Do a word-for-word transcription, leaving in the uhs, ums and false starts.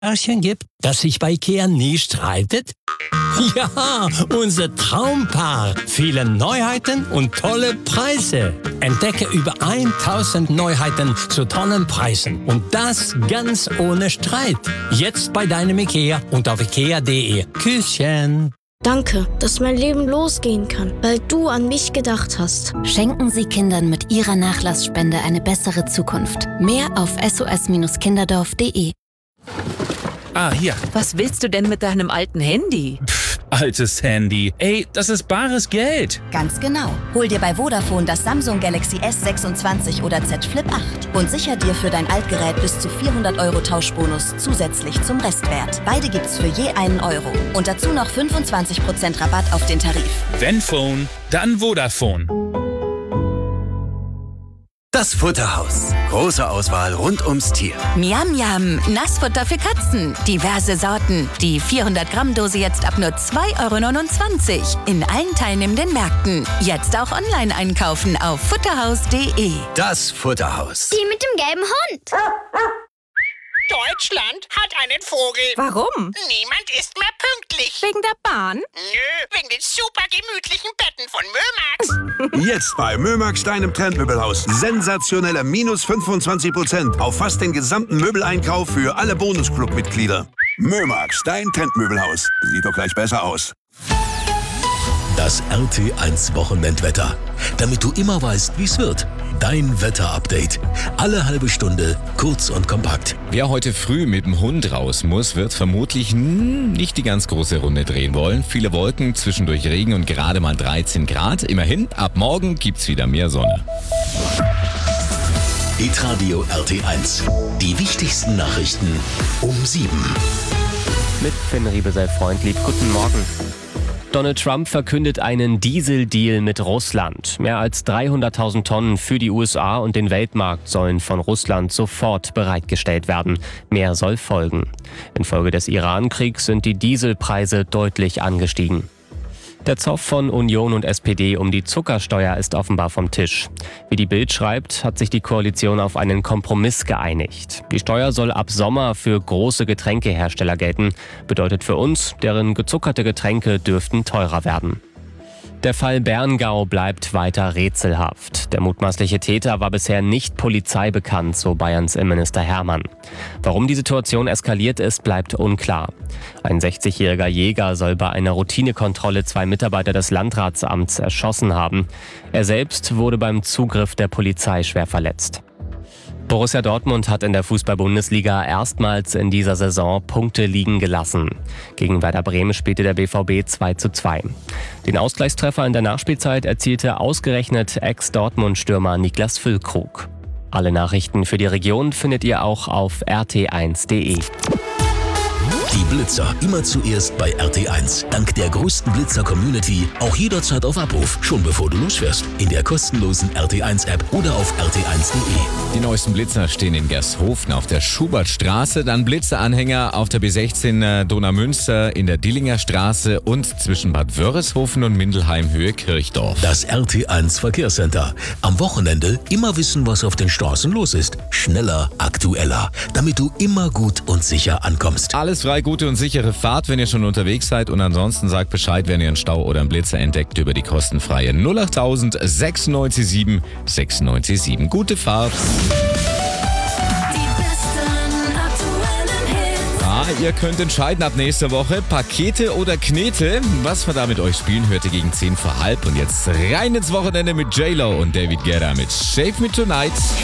Pärchen gibt, das sich bei IKEA nie streitet? Ja, unser Traumpaar. Viele Neuheiten und tolle Preise. Entdecke über tausend Neuheiten zu tollen Preisen. Und das ganz ohne Streit. Jetzt bei deinem IKEA und auf ikea punkt de. Küsschen. Danke, dass mein Leben losgehen kann, weil du an mich gedacht hast. Schenken Sie Kindern mit Ihrer Nachlassspende eine bessere Zukunft. Mehr auf s o s kinderdorf punkt de. Ah, hier. Was willst du denn mit deinem alten Handy? Pff, altes Handy. Ey, das ist bares Geld. Ganz genau. Hol dir bei Vodafone das Samsung Galaxy S sechsundzwanzig oder Z Flip acht und sicher dir für dein Altgerät bis zu vierhundert Euro Tauschbonus zusätzlich zum Restwert. Beide gibt's für je einen Euro. Und dazu noch fünfundzwanzig Prozent Rabatt auf den Tarif. Wenn Phone, dann Vodafone. Das Futterhaus. Große Auswahl rund ums Tier. Miam Miam, Nassfutter für Katzen. Diverse Sorten. Die vierhundert Gramm Dose jetzt ab nur zwei Euro neunundzwanzig. In allen teilnehmenden Märkten. Jetzt auch online einkaufen auf futterhaus punkt de. Das Futterhaus. Die mit dem gelben Hund. Deutschland hat einen Vogel. Warum? Niemand ist mehr pünktlich. Wegen der Bahn? Nö, wegen den super gemütlichen Betten von Mömax. Jetzt bei Mömax, deinem Trendmöbelhaus. Sensationelle minus fünfundzwanzig Prozent auf fast den gesamten Möbeleinkauf für alle Bonusclub-Mitglieder. Mömax, dein Trendmöbelhaus. Sieht doch gleich besser aus. Das R T eins Wochenendwetter. Damit du immer weißt, wie es wird. Dein Wetterupdate. Alle halbe Stunde, kurz und kompakt. Wer heute früh mit dem Hund raus muss, wird vermutlich nicht die ganz große Runde drehen wollen. Viele Wolken, zwischendurch Regen und gerade mal dreizehn Grad. Immerhin, ab morgen gibt's wieder mehr Sonne. Hitradio R T eins. Die wichtigsten Nachrichten um sieben. Mit Finn Riebe sei freundlich. Guten Morgen. Donald Trump verkündet einen Dieseldeal mit Russland. Mehr als dreihunderttausend Tonnen für die U S A und den Weltmarkt sollen von Russland sofort bereitgestellt werden. Mehr soll folgen. Infolge des Iran-Kriegs sind die Dieselpreise deutlich angestiegen. Der Zoff von Union und S P D um die Zuckersteuer ist offenbar vom Tisch. Wie die Bild schreibt, hat sich die Koalition auf einen Kompromiss geeinigt. Die Steuer soll ab Sommer für große Getränkehersteller gelten. Bedeutet für uns, deren gezuckerte Getränke dürften teurer werden. Der Fall Berngau bleibt weiter rätselhaft. Der mutmaßliche Täter war bisher nicht Polizei bekannt, so Bayerns Innenminister Hermann. Warum die Situation eskaliert ist, bleibt unklar. Ein sechzigjähriger Jäger soll bei einer Routinekontrolle zwei Mitarbeiter des Landratsamts erschossen haben. Er selbst wurde beim Zugriff der Polizei schwer verletzt. Borussia Dortmund hat in der Fußball-Bundesliga erstmals in dieser Saison Punkte liegen gelassen. Gegen Werder Bremen spielte der B V B zwei zu zwei. Den Ausgleichstreffer in der Nachspielzeit erzielte ausgerechnet Ex-Dortmund-Stürmer Niklas Füllkrug. Alle Nachrichten für die Region findet ihr auch auf r t eins punkt de. Die Blitzer immer zuerst bei R T eins. Dank der größten Blitzer-Community auch jederzeit auf Abruf, schon bevor du losfährst. In der kostenlosen R T eins App oder auf r t eins punkt de. Die neuesten Blitzer stehen in Gershofen auf der Schubertstraße, dann Blitzeranhänger auf der B sechzehn Donaumünster in der Dillinger Straße und zwischen Bad Wörishofen und Mindelheim Höhe Kirchdorf. Das R T eins Verkehrscenter. Am Wochenende immer wissen, was auf den Straßen los ist. Schneller, aktueller, damit du immer gut und sicher ankommst. Alles frei, gute und sichere Fahrt, wenn ihr schon unterwegs seid. Und ansonsten sagt Bescheid, wenn ihr einen Stau oder einen Blitzer entdeckt, über die kostenfreie null acht null null sechs neun sieben sechs neun sieben. Gute Fahrt. Ah, ihr könnt entscheiden ab nächster Woche, Pakete oder Knete. Was wir da mit euch spielen, hört ihr gegen zehn vor halb. Und jetzt rein ins Wochenende mit J-Lo und David Guetta mit Shave Me Tonight.